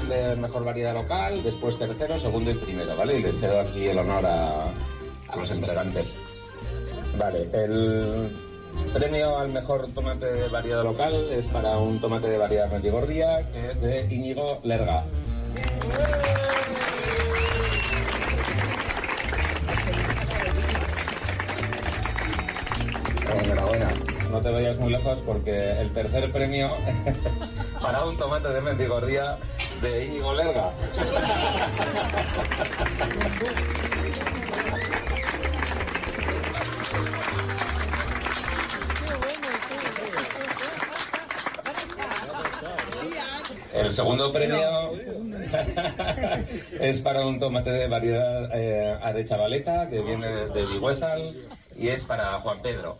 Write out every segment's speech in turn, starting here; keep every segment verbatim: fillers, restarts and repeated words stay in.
el de mejor variedad local, después tercero, segundo y primero, ¿vale? Y les cedo aquí el honor a, a los entregantes. Vale, el premio al mejor tomate de variedad local es para un tomate de variedad Mendigorría, que es de Íñigo Lerga. Enhorabuena. No te vayas muy lejos porque el tercer premio es para un tomate de Mendigorría de Íñigo Lerga. El segundo premio es para un tomate de variedad eh, Arechavaleta, que viene de Vigüezal, y es para Juan Pedro.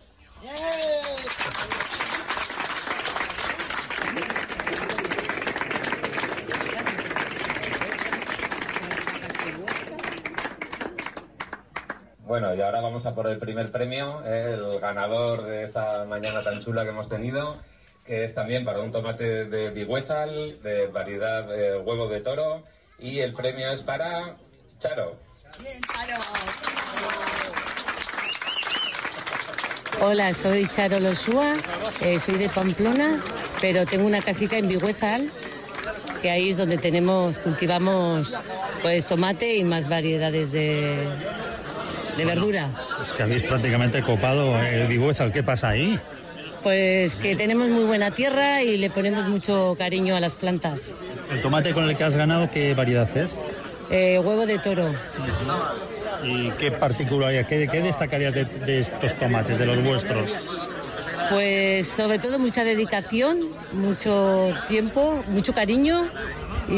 Bueno, y ahora vamos a por el primer premio, el ganador de esta mañana tan chula que hemos tenido, que es también para un tomate de Vigüezal, de variedad de huevo de toro, y el premio es para Charo. Bien, Charo. Hola, soy Charo Losúa, eh, soy de Pamplona, pero tengo una casica en Vigüezal, que ahí es donde tenemos, cultivamos pues tomate y más variedades de, de verdura. Es que habéis prácticamente copado el Vigüezal, ¿qué pasa ahí? Pues que tenemos muy buena tierra y le ponemos mucho cariño a las plantas. ¿El tomate con el que has ganado qué variedad es? Eh, huevo de toro. ¿Y qué particularidad, qué, qué destacarías de, de estos tomates, de los vuestros? Pues sobre todo mucha dedicación, mucho tiempo, mucho cariño y,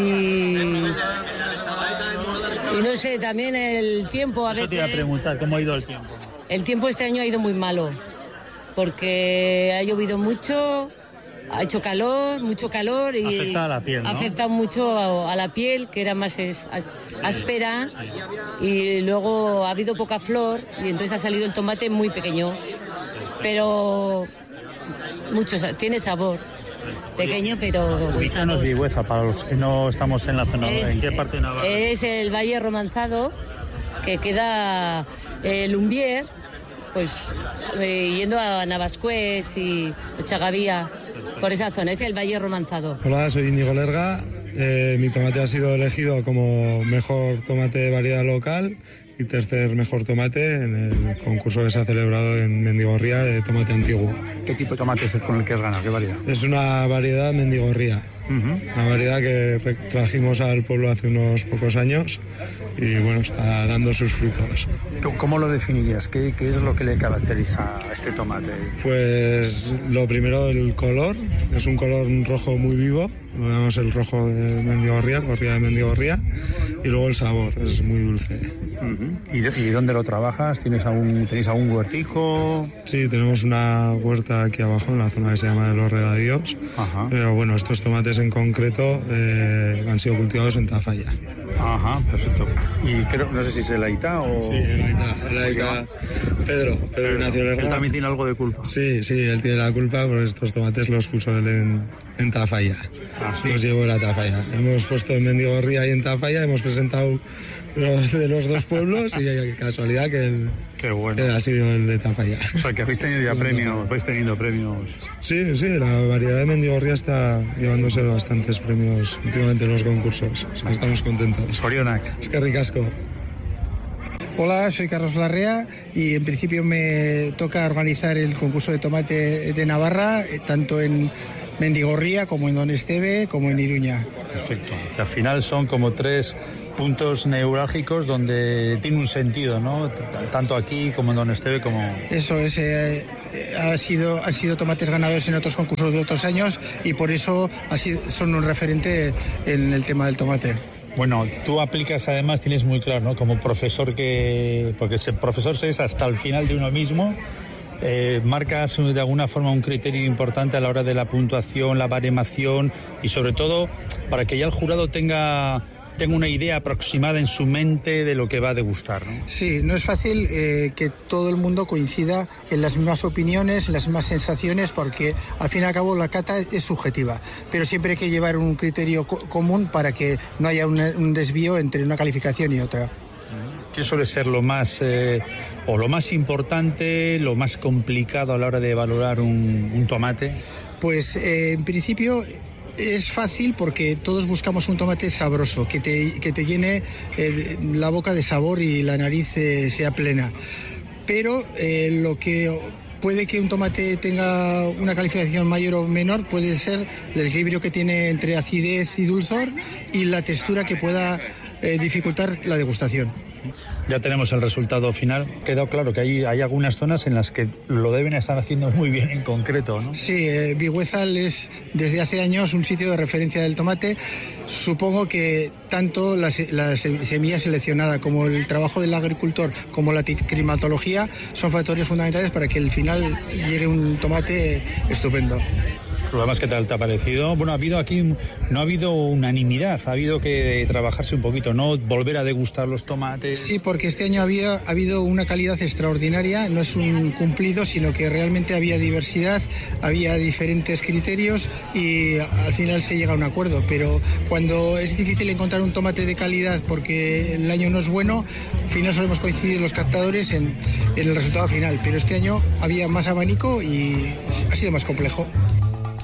y no sé, también el tiempo a veces... Eso te iba a preguntar, ¿cómo ha ido el tiempo? El tiempo este año ha ido muy malo, porque ha llovido mucho, ha hecho calor, mucho calor y afecta a la piel, ¿no? Ha afectado mucho a, a la piel, que era más es, as, áspera, y luego ha habido poca flor y entonces ha salido el tomate muy pequeño, pero mucho, tiene sabor. Pequeño, pero... Ubícanos Vigüezal, para los que no estamos en la zona. Es, ¿en qué parte de Navarra? Es el Valle Romanzado, que queda eh, Lumbier, pues eh, yendo a Navascués y Ochagavía, por esa zona, es el Valle Romanzado. Hola, soy Íñigo Lerga, eh, mi tomate ha sido elegido como mejor tomate de variedad local y tercer mejor tomate en el concurso que se ha celebrado en Mendigorría de tomate antiguo. ¿Qué tipo de tomate es el con el que has ganado? ¿Qué variedad? Es una variedad Mendigorría, uh-huh. Una variedad que trajimos al pueblo hace unos pocos años y bueno, está dando sus frutos. ¿Cómo lo definirías? ¿Qué, qué es lo que le caracteriza a este tomate? Pues lo primero, el color, es un color rojo muy vivo, lo llamamos el rojo de Mendigorría, el gorría de Mendigorría, y luego el sabor, es muy dulce. Uh-huh. ¿Y, ¿Y dónde lo trabajas? ¿Tienes algún, ¿Tenéis algún huertico? Sí, tenemos una huerta aquí abajo en la zona que se llama de los Regadíos. Ajá. Pero bueno, estos tomates en concreto eh, han sido cultivados en Tafalla. Ajá, perfecto. Y creo, no sé si es el Aita o... Sí, el Aita, el Aita Pedro, Pedro Ignacio Lerga. Él también tiene algo de culpa. Sí, sí, él tiene la culpa porque estos tomates los puso él en, en Tafalla. Ah, sí. Los llevó a Tafalla. Hemos puesto en Mendigorría y en Tafalla, hemos presentado los de los dos pueblos y hay casualidad que el Qué bueno. que ha sido el de Tafalla. O sea, que habéis tenido ya premios, vais teniendo premios. Sí, sí, la variedad de Mendigorría está llevándose bastantes premios últimamente en los concursos. Así que estamos contentos. Sorionak. Es que ricasco. Hola, soy Carlos Larrea y en principio me toca organizar el concurso de tomate de Navarra, tanto en Mendigorría como en Don Esteve como en Iruña. Perfecto. Que al final son como tres puntos neurálgicos donde tiene un sentido, ¿no? Tanto aquí como en Don Esteve como... Eso es, eh, ha sido, han sido tomates ganadores en otros concursos de otros años y por eso ha sido, son un referente en el tema del tomate. Bueno, tú aplicas además, tienes muy claro, ¿no? Como profesor que... Porque ese profesor es hasta el final de uno mismo. Eh, marcas de alguna forma un criterio importante a la hora de la puntuación, la baremación y sobre todo para que ya el jurado tenga tenga una idea aproximada en su mente de lo que va a degustar, ¿no? Sí, no es fácil eh, que todo el mundo coincida en las mismas opiniones, en las mismas sensaciones, porque al fin y al cabo la cata es subjetiva, pero siempre hay que llevar un criterio co- común para que no haya un, un desvío entre una calificación y otra. ¿Qué suele ser lo más eh, o lo más importante, lo más complicado a la hora de valorar un, un tomate? Pues eh, en principio es fácil porque todos buscamos un tomate sabroso, que te, que te llene eh, la boca de sabor y la nariz eh, sea plena. Pero eh, lo que puede que un tomate tenga una calificación mayor o menor puede ser el equilibrio que tiene entre acidez y dulzor y la textura que pueda eh, dificultar la degustación. Ya tenemos el resultado final. Quedó claro que hay, hay algunas zonas en las que lo deben estar haciendo muy bien en concreto, ¿no? Sí, eh, Vigüézal es desde hace años un sitio de referencia del tomate. Supongo que tanto la, la semilla seleccionada como el trabajo del agricultor como la climatología son factores fundamentales para que al final llegue un tomate estupendo. Lo demás, ¿qué tal te ha parecido? Bueno, ha habido aquí, no ha habido unanimidad, ha habido que trabajarse un poquito, ¿no? Volver a degustar los tomates. Sí, porque este año había ha habido una calidad extraordinaria, no es un cumplido, sino que realmente había diversidad, había diferentes criterios y al final se llega a un acuerdo. Pero cuando es difícil encontrar un tomate de calidad porque el año no es bueno, al final solemos coincidir los captadores en, en el resultado final. Pero este año había más abanico y ha sido más complejo.